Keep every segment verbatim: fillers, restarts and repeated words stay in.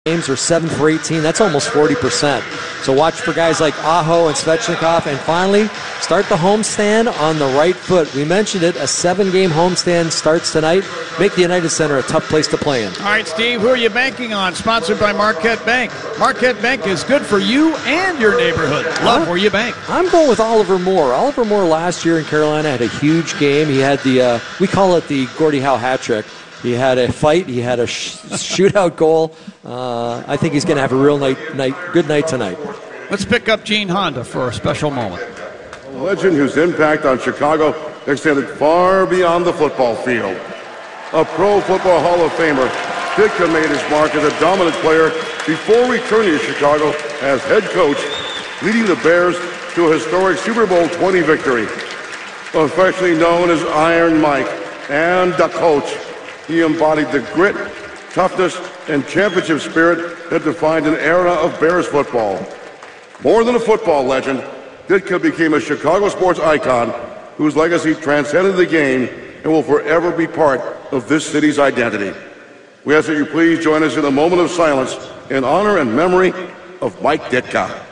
games are seven for eighteen. That's almost forty percent. So watch for guys like Aho and Svechnikov. And finally, start the homestand on the right foot. We mentioned it. A seven-game homestand starts tonight. Make the United Center a tough place to play in. All right, Steve, who are you banking on? Sponsored by Marquette Bank. Marquette Bank is good for you and your neighborhood. Love where you bank. I'm going with Oliver Moore. Oliver Moore last year in Carolina had a huge game. He had the, uh, we call it the Gordie Howe hat trick. He had a fight. He had a sh- shootout goal. Uh, I think he's going to have a real night, night, good night tonight. Let's pick up Gene Honda for a special moment. A legend whose impact on Chicago extended far beyond the football field. A Pro Football Hall of Famer, Ditka made his mark as a dominant player before returning to Chicago as head coach, leading the Bears to a historic Super Bowl twenty victory. Affectionately known as Iron Mike and the coach, he embodied the grit, toughness, and championship spirit that defined an era of Bears football. More than a football legend, Ditka became a Chicago sports icon whose legacy transcended the game and will forever be part of this city's identity. We ask that you please join us in a moment of silence in honor and memory of Mike Ditka.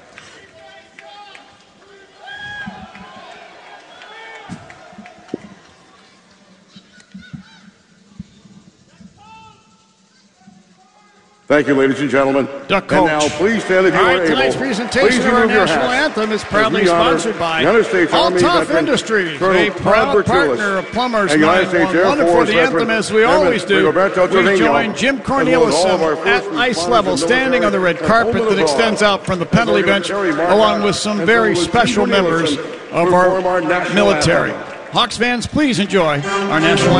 Thank you, ladies and gentlemen. Duck and Coach. now, please stand if you All right, are able. tonight's presentation Please of our remove your national hats anthem is as proudly we honor sponsored by United States Army Altoff veteran Industries, Colonel a Todd proud Bertulis, partner of Plumbers and United States Air nine one one. And for Force the veteran anthem, as we Emmett always do, Roberto we Trevino, join Jim as well as all of our Cornelison first at ice responders level, and standing on the red military carpet and that extends out from the penalty bench, along with some very special members of our military. Hawks fans, please enjoy our national